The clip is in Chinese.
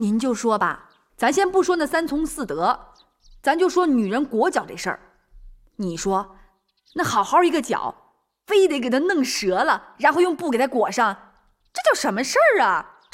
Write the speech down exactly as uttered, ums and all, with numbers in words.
您就说吧，咱先不说那三从四德，咱就说女人裹脚这事儿。你说，那好好一个脚，非得给它弄折了，然后用布给它裹上，这叫什么事儿啊？